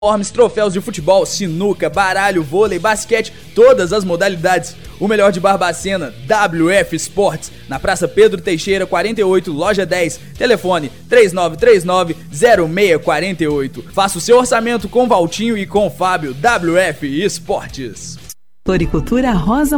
Uniformes, troféus de futebol, sinuca, baralho, vôlei, basquete, todas as modalidades. O melhor de Barbacena, WF Esportes, na Praça Pedro Teixeira, 48, Loja 10. Telefone 3939-0648. Faça o seu orçamento com Valtinho e com Fábio, WF Esportes. Floricultura Rosa